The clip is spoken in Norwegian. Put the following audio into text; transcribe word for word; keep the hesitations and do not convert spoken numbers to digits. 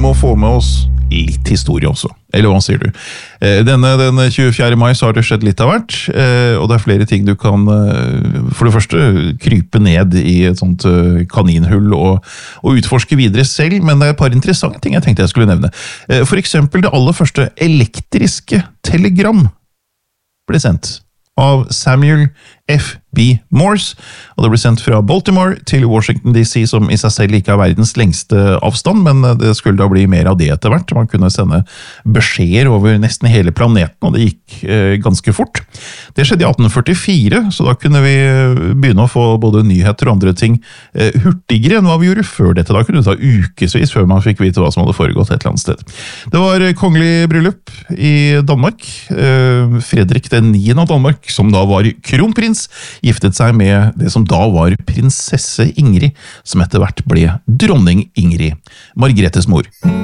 må få med oss litt historie også. Eller hva sier du? Denne, den tjuefjerde mai så har det skjedd litt av hvert, og det er flere ting du kan, for det første, krype ned i et sånt kaninhull og, og utforske videre selv, men det er et par interessante ting jeg tenkte jeg skulle nevne. For eksempel det aller første elektriske telegram ble sendt av Samuel F. B. Morse, og det ble sendt fra Baltimore til Washington D C, som i seg selv ikke er verdens lengste avstand, men det skulle da bli mer av det etter hvert. Man kunne sende beskjeder over nesten hele planeten, og det gikk eh, ganske fort. Det skjedde i atten førtifire, så da kunne vi begynne å få både nyheter og andre ting eh, hurtigere enn hva vi gjorde før dette. Da kunne det ta ukesvis før man fikk vite hva som hadde foregått et eller annet sted. Det var kongelig bryllup i Danmark. Eh, Fredrik den niende av Danmark, som da var kronprins, giftet seg med det som da var prinsesse Ingrid, som etter hvert ble dronning Ingrid, Margretes mor.